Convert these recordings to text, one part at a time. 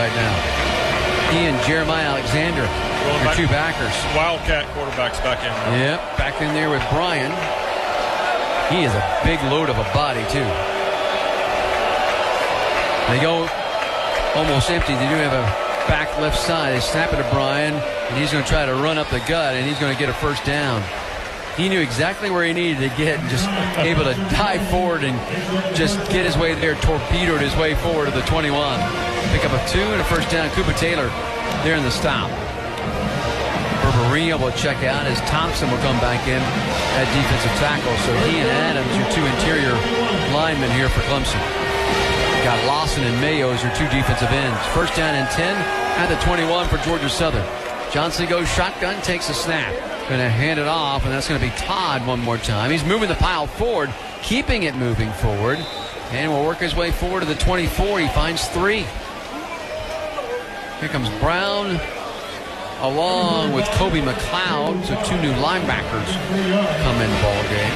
right now. He and Jeremiah Alexander, your two backers. Wildcat quarterbacks back in. Yep, back in there with Brian. He is a big load of a body, too. They go almost empty. They do have a back left side. They snap it to Brian, and he's going to try to run up the gut, and he's going to get a first down. He knew exactly where he needed to get and just able to dive forward and just get his way there, torpedoed his way forward to the 21. Pick up a 2 and a first down. Cooper Taylor there in the stop. Berberino will check out as Thompson will come back in at defensive tackle. So he and Adams, your two interior linemen here for Clemson. Got Lawson and Mayo as your two defensive ends. First down and 10 at the 21 for Georgia Southern. Johnson goes shotgun, takes a snap. Going to hand it off, and that's going to be Todd one more time. He's moving the pile forward, keeping it moving forward, and will work his way forward to the 24. He finds 3. Here comes Brown along with Kobe McLeod. So 2 new linebackers come in the ball game.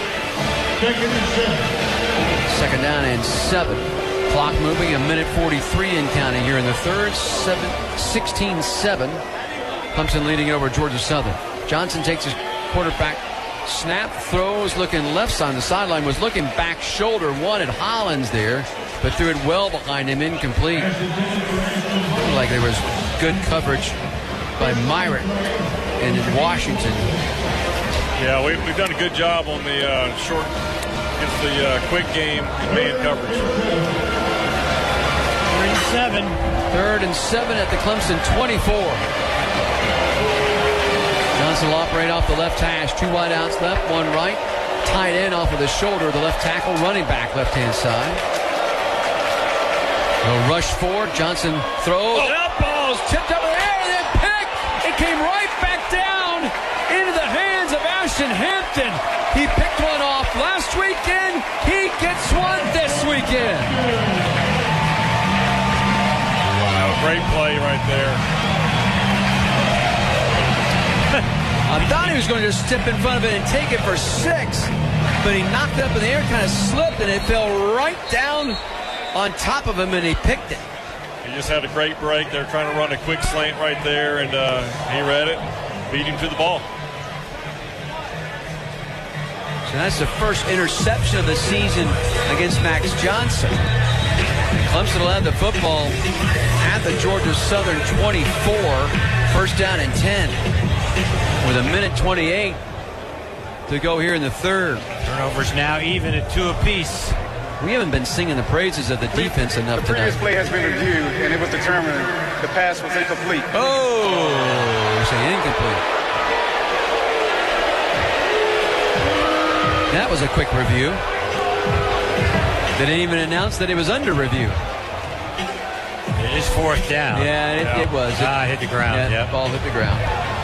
Second down and 7. Clock moving, a minute 43 and counting here in the third. 16-7. Clemson leading over Georgia Southern. Johnson takes his quarterback snap, throws, looking left side on the sideline, was looking back shoulder, wanted Hollins there, but threw it well behind him, incomplete. Looked like there was good coverage by Myrick and in Washington. Yeah, we've done a good job on the short against the quick game man coverage. 3rd and 7 at the Clemson 24. Johnson will operate off the left hash. 2 wideouts left, 1 right. Tight end off of the shoulder, the left tackle, running back left-hand side. They'll rush forward. Johnson throws. Up, ball's tipped up in the air, and then picked. It came right back down into the hands of Ashton Hampton. He picked one off last weekend. He gets one this weekend. Wow, great play right there. I thought he was going to just step in front of it and take it for 6, but he knocked it up in the air, kind of slipped, and it fell right down on top of him, and he picked it. He just had a great break. They're trying to run a quick slant right there, and he read it, beat him to the ball. So that's the first interception of the season against Max Johnson. Clemson will have the football at the Georgia Southern 24, first down and 10. With a minute 28 to go here in the third. Turnovers now even at 2 apiece. We haven't been singing the praises of the defense enough tonight. The previous play has been reviewed, and it was determined the pass was incomplete. Oh, say incomplete. That was a quick review. They didn't even announce that it was under review. It is 4th down. Yeah, it was. It hit the ground. Yeah, yep. Ball hit the ground.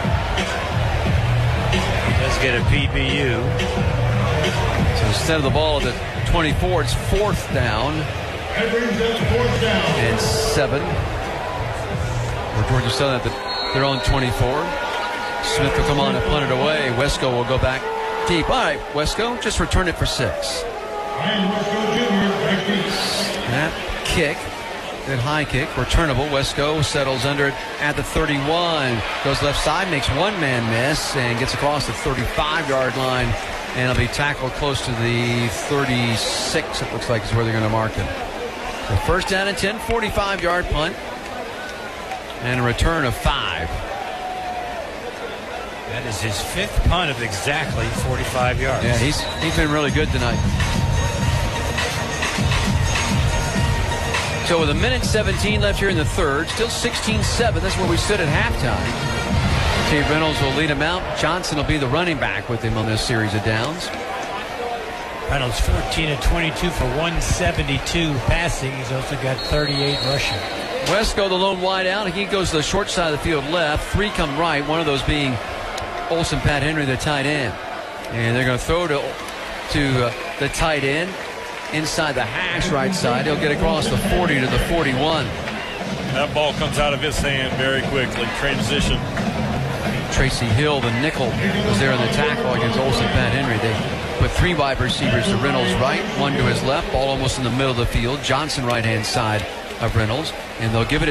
Let's get a PBU. So instead of the ball at the 24, it's 4th down. And 7. For Georgia Southern at their own 24. Smith will come on and punt it away. Wesco will go back deep. All right, Wesco, just return it for 6. That kick. Good high kick, returnable. Wesco settles under it at the 31. Goes left side, makes one man miss, and gets across the 35-yard line. And it'll be tackled close to the 36, it looks like, is where they're going to mark it. So first down and 10, 45-yard punt. And a return of 5. That is his 5th punt of exactly 45 yards. Yeah, he's been really good tonight. So with a minute 17 left here in the third, still 16-7. That's where we stood at halftime. T. Reynolds will lead him out. Johnson will be the running back with him on this series of downs. Reynolds 14 of 22 for 172 passing. He's also got 38 rushing. Wesco, the lone wide out. He goes to the short side of the field left. 3 come right. One of those being Olsen Pat Henry, the tight end. And they're going to throw to the tight end. Inside the hash right side. He'll get across the 40 to the 41. That ball comes out of his hand very quickly. Transition. Tracy Hill, the nickel, was there in the tackle against Olsen Pat Henry. They put 3 wide receivers to Reynolds right, 1 to his left, ball almost in the middle of the field. Johnson right-hand side of Reynolds. And they'll give it